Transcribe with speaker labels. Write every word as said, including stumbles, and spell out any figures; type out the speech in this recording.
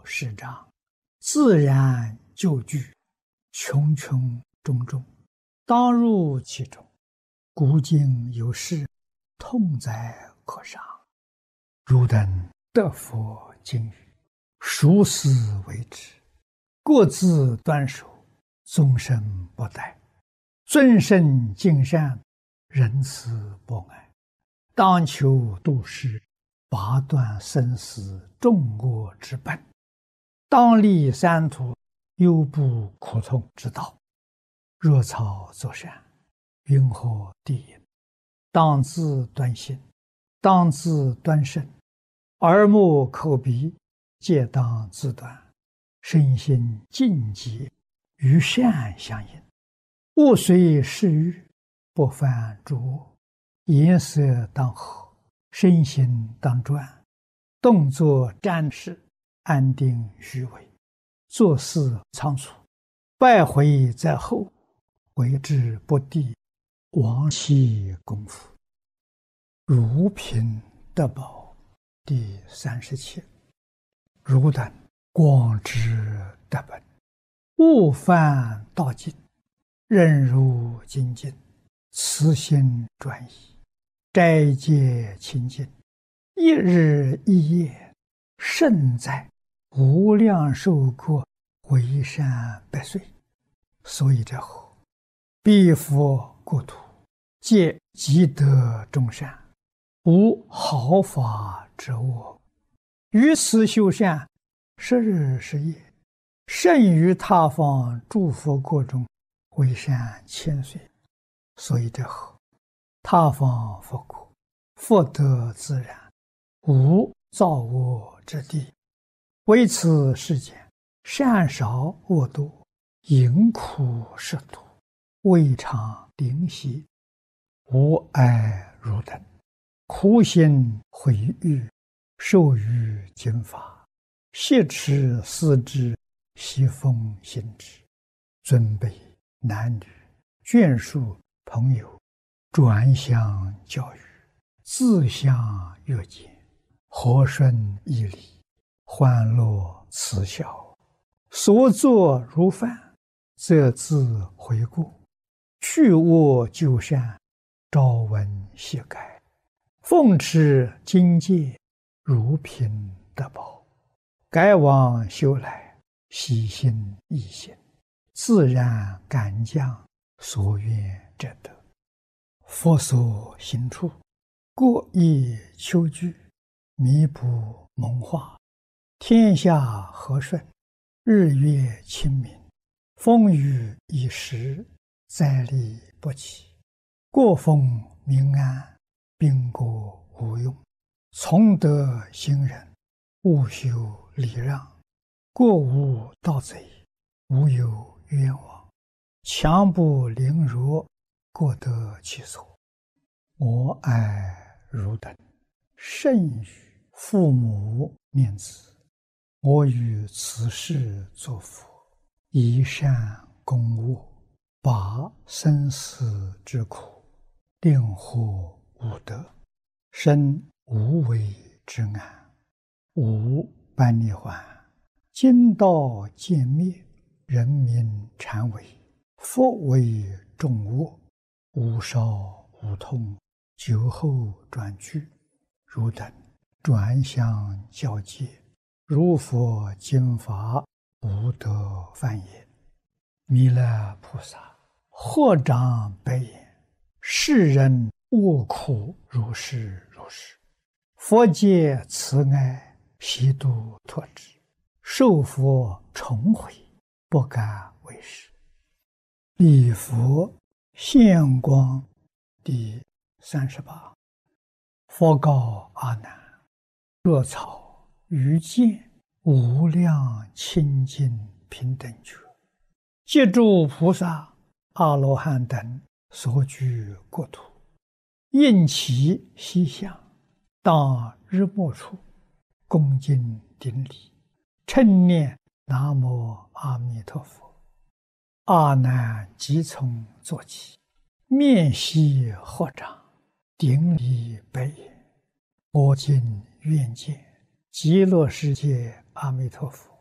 Speaker 1: 十障，自然就具，穷穷种种，当入其中。古今有事，痛哉可伤。汝等得佛经语，熟思为之，各自端守，终身不殆。尊圣敬善，仁慈博爱，当求度世，拔断生死众恶之本，当立三途，忧怖苦痛之道。若草作善，云何地隐？当自端心，当自端身，耳目口鼻皆当自端，身心净洁，与善相应。勿随世欲，不犯诸恶。颜色当和，身心当专，动作瞻视，安定虚伪，做事仓促，败毁在后，为之不第，亡其功夫。如贫得宝第三十七。汝等广知德本，勿犯道尽，任如精进，慈心专一，斋戒清净，一日一夜，胜在无量寿国，为善百岁。所以者后，彼佛国土，皆积德众善，无毫发之恶。于此修善，十日十夜，胜于他方诸佛国中，为善千岁。所以者后，他方佛国，福德自然，无造恶之地。为此世间，善少恶多，淫苦食毒，未尝灵犀。吾爱汝等，苦心毁誉，受于经法，挟持思之，习风行之。尊卑男女，眷属朋友，转相教育，自相约见，和顺义理，欢乐慈孝，所作如饭，则自回顾，去恶就善，朝闻夕改，奉持经戒，如贫得宝。改往修来，喜心易行，自然感将，所愿者得。佛所行处，各以求具，弥补蒙化，天下和顺，日月清明，风雨已时，灾利不起，国风民安，兵国无用。从德行人，勿修礼让，国无盗贼，无有冤枉，强不凌弱，各得其所。我爱汝等，甚于父母念子。我于此世作佛，以善攻恶，拔生死之苦，令获无得，生无为之安。无般涅槃，今道渐灭，人民禅为，佛为众恶，无少无痛，久后转去。汝等转相教戒，如佛经法，无得犯也。弥勒菩萨合掌白言：世人恶苦如是如是，佛界慈爱，悉度脱之，受佛重回，不敢为是。礼佛现光第三十八。佛告阿难：若草于见无量清净平等觉，借诸菩萨阿罗汉等所居国土，应其西向，当日没处，恭敬顶礼，称念南无阿弥陀佛。阿难即从坐起，面悉合掌，顶礼白言：我今愿见极乐世界阿弥陀佛。